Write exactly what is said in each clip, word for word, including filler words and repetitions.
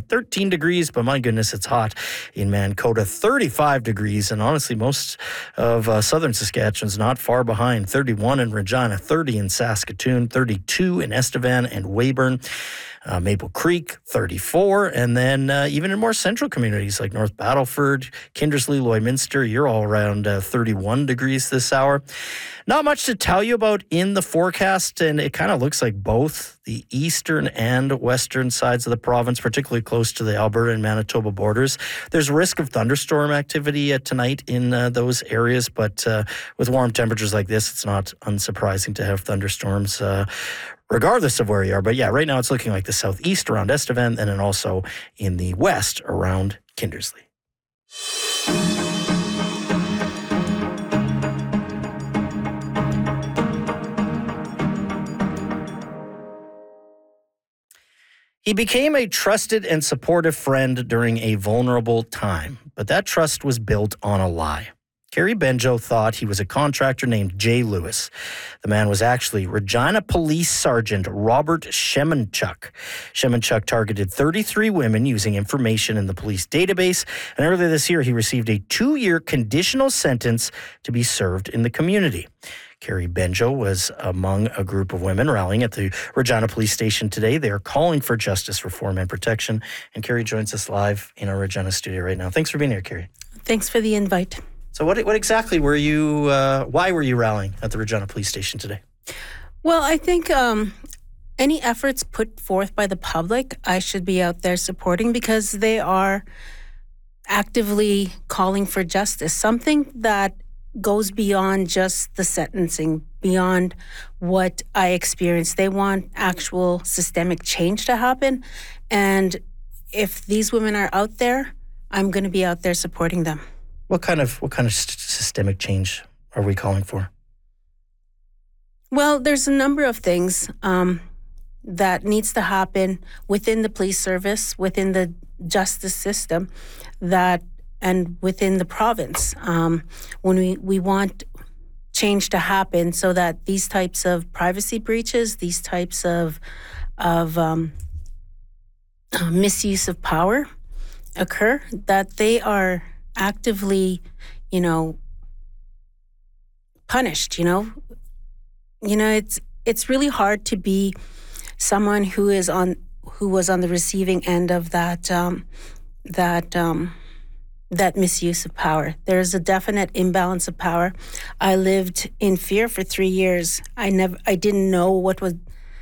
thirteen degrees, but my goodness, it's hot in Mancota. thirty-five degrees, and honestly, most of uh, southern Saskatchewan's not far behind. thirty-one in Regina, thirty in Saskatoon, thirty-two in Estevan and Weyburn. Uh, Maple Creek, thirty-four, and then uh, even in more central communities like North Battleford, Kindersley, Lloydminster, you're all around uh, thirty-one degrees this hour. Not much to tell you about in the forecast, and it kind of looks like both the eastern and western sides of the province, particularly close to the Alberta and Manitoba borders. There's risk of thunderstorm activity uh, tonight in uh, those areas, but uh, with warm temperatures like this, it's not unsurprising to have thunderstorms uh, regardless of where you are. But yeah, right now it's looking like the southeast around Estevan, and then also in the west around Kindersley. He became a trusted and supportive friend during a vulnerable time, but that trust was built on a lie. Kerry Benjo thought he was a contractor named Jay Lewis. The man was actually Regina Police Sergeant Robert Shemenchuk. Shemenchuk targeted thirty-three women using information in the police database, and earlier this year he received a two-year conditional sentence to be served in the community. Kerry Benjo was among a group of women rallying at the Regina Police Station today. They are calling for justice, reform, and protection. And Kerry joins us live in our Regina studio right now. Thanks for being here, Kerry. Thanks for the invite. So what what exactly were you, uh, why were you rallying at the Regina Police Station today? Well, I think um, any efforts put forth by the public, I should be out there supporting because they are actively calling for justice, something that goes beyond just the sentencing, beyond what I experienced. They want actual systemic change to happen. And if these women are out there, I'm going to be out there supporting them. What kind of what kind of st- systemic change are we calling for? Well, there's a number of things um, that needs to happen within the police service, within the justice system, that and within the province. Um, when we, we want change to happen so that these types of privacy breaches, these types of of um, uh, misuse of power occur, that they are actively, you know, punished, you know. You know, it's it's really hard to be someone who is on who was on the receiving end of that um, that um, that misuse of power. There's a definite imbalance of power. I lived in fear for three years. I never I didn't know what was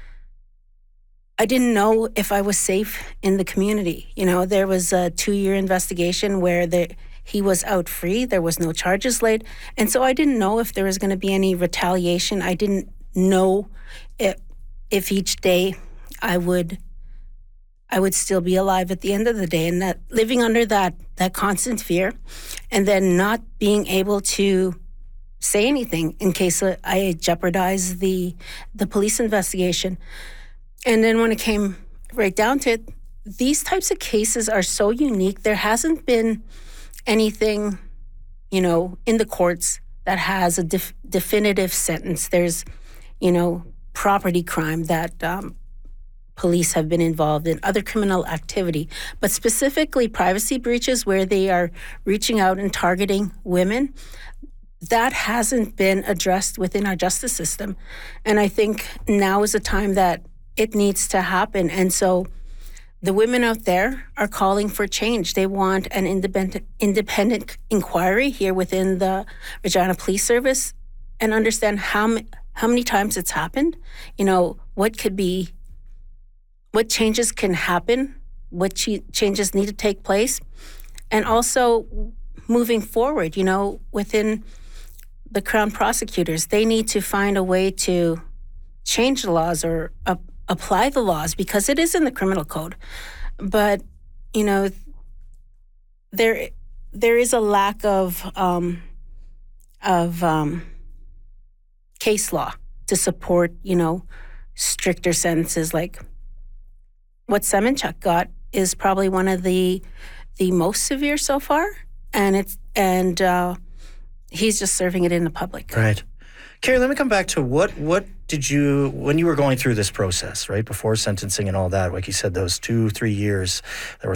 I didn't know if I was safe in the community. You know, there was a two-year investigation where the he was out free. There was no charges laid. And so I didn't know if there was going to be any retaliation. I didn't know if, if each day I would I would still be alive at the end of the day. And that living under that that constant fear and then not being able to say anything in case I jeopardize the the police investigation. And then when it came right down to it, these types of cases are so unique. There hasn't been anything, you know, in the courts that has a def- definitive sentence. There's, you know, property crime that um, police have been involved in, other criminal activity, but specifically privacy breaches where they are reaching out and targeting women. That hasn't been addressed within our justice system. And I think now is a time that it needs to happen. And so the women out there are calling for change. They want an independent independent inquiry here within the Regina Police Service and understand how how many times it's happened. You know, what could be, what changes can happen, what ch- changes need to take place, and also moving forward. You know, within the Crown prosecutors, they need to find a way to change the laws or uh, apply the laws because it is in the criminal code. But, you know, there there is a lack of um, of um, case law to support, you know, stricter sentences. Like what Semenchuk got is probably one of the the most severe so far, and it's and uh, he's just serving it in the public. Right. Kerry, let me come back to what what did you, when you were going through this process, right, before sentencing and all that, like you said, those two, three years that were